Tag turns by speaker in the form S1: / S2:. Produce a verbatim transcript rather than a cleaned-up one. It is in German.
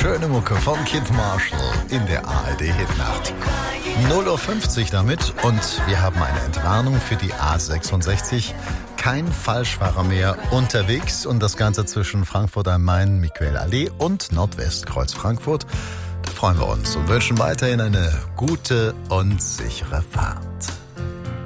S1: Schöne Mucke von Kid Marshall in der A R D-Hitnacht. null Uhr fünfzig damit und wir haben eine Entwarnung für die A sechsundsechzig. Kein Falschfahrer mehr unterwegs und das Ganze zwischen Frankfurt am Main, Miquel Allee und Nordwestkreuz Frankfurt. Da freuen wir uns und wünschen weiterhin eine gute und sichere Fahrt.